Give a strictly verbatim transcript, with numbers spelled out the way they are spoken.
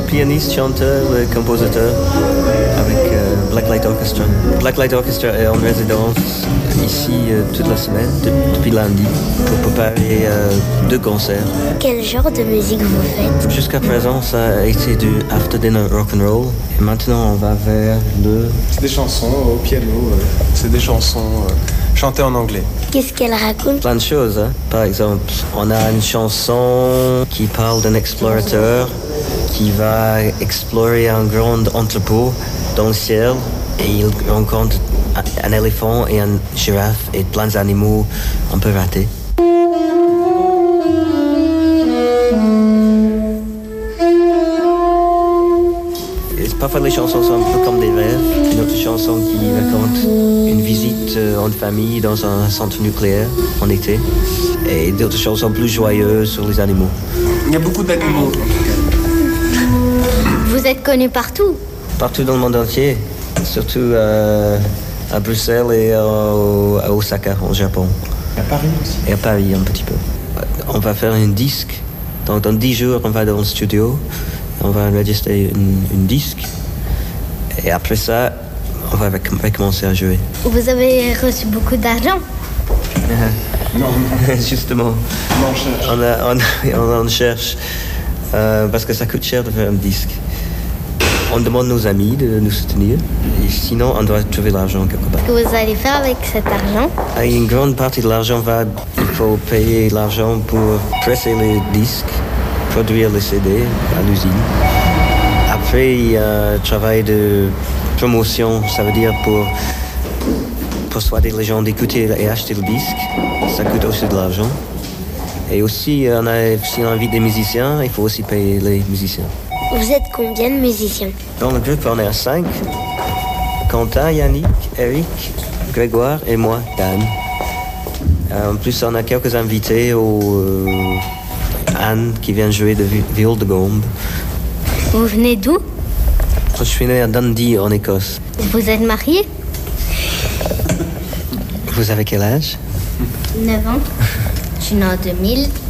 pianiste, chanteur, compositeur avec euh, Blacklight Orchestra. Blacklight Orchestra est en résidence ici euh, toute la semaine, de, depuis lundi, pour préparer euh, deux concerts. Quel genre de musique vous faites? Jusqu'à présent, ça a été du after dinner rock'n'roll. Et maintenant, on va vers le... C'est des chansons au piano, euh, c'est des chansons euh, chantées en anglais. Qu'est-ce qu'elle raconte? Plein de choses, hein. Par exemple, on a une chanson qui parle d'un explorateur qui va explorer un grand entrepôt dans le ciel et il rencontre un éléphant et une girafe et plein d'animaux un peu ratés. Parfois, les chansons sont un peu comme des rêves. Une autre chanson qui raconte une visite en famille dans un centre nucléaire en été. Et d'autres chansons plus joyeuses sur les animaux. Il y a beaucoup d'animaux. Vous êtes connu partout? Partout dans le monde entier. Surtout euh, à Bruxelles et euh, à Osaka, au Japon. Et à Paris aussi. Et à Paris, un petit peu. On va faire un disque. Donc, dans dix jours, on va dans le studio. On va enregistrer une, une disque et après ça, on va recommencer à jouer. Vous avez reçu beaucoup d'argent? Non. Justement, On en cherche. on, a, on, on en cherche euh, parce que ça coûte cher de faire un disque. On demande nos amis de nous soutenir et sinon on doit trouver l'argent quelque part. Qu'est-ce que vous allez faire avec cet argent? Et une grande partie de l'argent va, il faut payer l'argent pour presser les disques, produire les C D à l'usine. Après, il y a un travail de promotion, ça veut dire pour persuader les gens d'écouter et acheter le disque. Ça coûte aussi de l'argent. Et aussi, on a, si on invite des musiciens, il faut aussi payer les musiciens. Vous êtes combien de musiciens? Dans le groupe, on est à cinq. Quentin, Yannick, Eric, Grégoire et moi, Dan. En plus, on a quelques invités au... Euh, Anne qui vient jouer de viol de gombe. Vous venez d'où? Je suis né à Dundee en Écosse. Vous êtes marié? Vous avez quel âge? neuf ans. Je suis né en deux mille.